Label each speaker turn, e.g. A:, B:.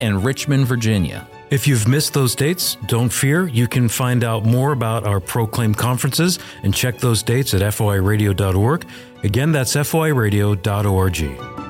A: and Richmond, Virginia.
B: If you've missed those dates, don't fear. You can find out more about our Proclaim conferences and check those dates at foiradio.org. Again, that's foiradio.org.